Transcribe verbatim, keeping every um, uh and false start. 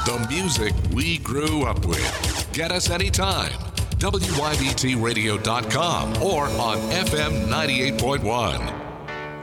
The music we grew up with. Get us anytime. W Y B T radio dot com or on F M ninety-eight point one.